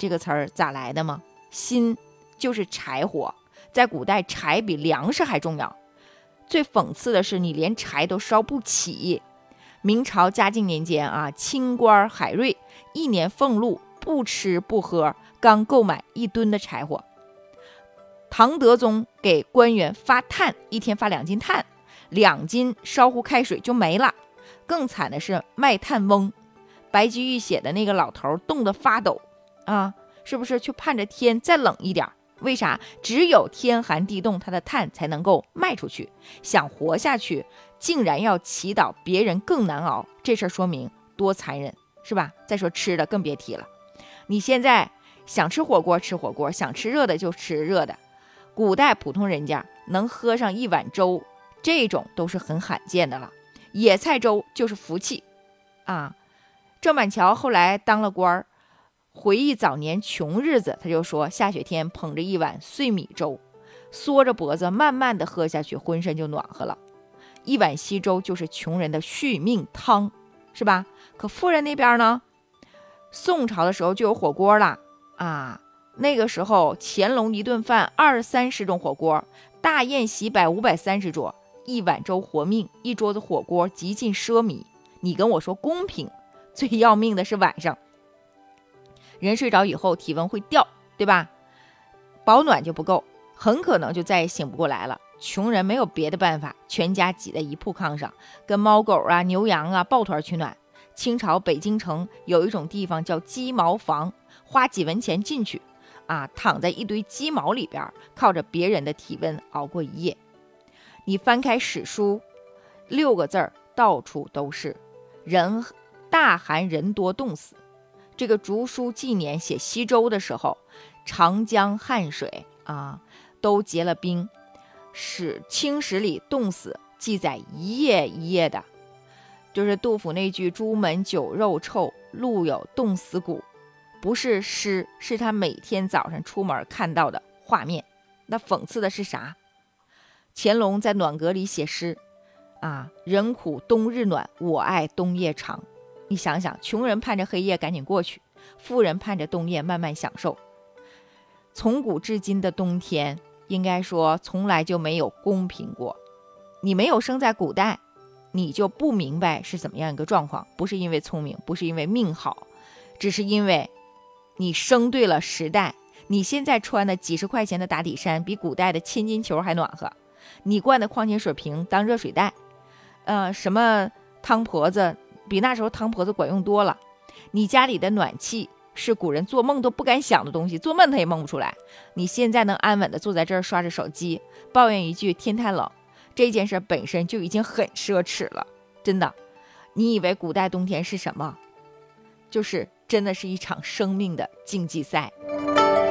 这个词儿咋来的吗？薪就是柴火，在古代柴比粮食还重要。最讽刺的是，你连柴都烧不起。明朝嘉靖年间啊，清官海瑞一年俸禄不吃不喝，刚购买1吨的柴火。唐德宗给官员发炭，一天发2斤炭，2斤烧壶开水就没了。更惨的是卖炭翁，白居易写的那个老头冻得发抖啊，是不是去盼着天再冷一点？为啥？只有天寒地冻，他的炭才能够卖出去。想活下去，竟然要祈祷别人更难熬，这事儿说明多残忍，是吧？再说吃的更别提了，你现在想吃火锅吃火锅，想吃热的就吃热的。古代普通人家能喝上1碗粥，这种都是很罕见的了。野菜粥就是福气啊！郑板桥后来当了官儿，回忆早年穷日子，他就说下雪天捧着1碗碎米粥，缩着脖子慢慢的喝下去，浑身就暖和了。1碗稀粥就是穷人的续命汤，是吧？可富人那边呢，宋朝的时候就有火锅了啊！那个时候乾隆一顿饭20-30种火锅，大宴席摆530桌，1碗粥活命，一桌子火锅极尽奢靡。你跟我说公平，最要命的是晚上人睡着以后体温会掉，对吧？保暖就不够，很可能就再也醒不过来了。穷人没有别的办法，全家挤在一铺炕上，跟猫狗啊牛羊啊抱团取暖。清朝北京城有一种地方叫鸡毛房，花几文钱进去啊，躺在一堆鸡毛里边，靠着别人的体温熬过一夜。你翻开史书，6个字儿到处都是，人大寒人多冻死。这个竹书纪年写西周的时候，长江汉水啊都结了冰，青史里冻死记载一夜一夜的，就是杜甫那句朱门酒肉臭，路有冻死骨，不是诗，是他每天早上出门看到的画面。那讽刺的是啥？乾隆在暖阁里写诗啊，人苦冬日暖，我爱冬夜长。你想想，穷人盼着黑夜赶紧过去，富人盼着冬夜慢慢享受。从古至今的冬天，应该说从来就没有公平过。你没有生在古代，你就不明白是怎么样一个状况。不是因为聪明，不是因为命好，只是因为你生对了时代。你现在穿的几十块钱的打底衫，比古代的千金裘还暖和。你灌的矿泉水瓶当热水袋，什么汤婆子比那时候汤婆子管用多了。你家里的暖气是古人做梦都不敢想的东西，做梦他也梦不出来。你现在能安稳的坐在这儿刷着手机，抱怨一句天太冷，这件事本身就已经很奢侈了。真的，你以为古代冬天是什么？就是真的是一场生命的竞技赛。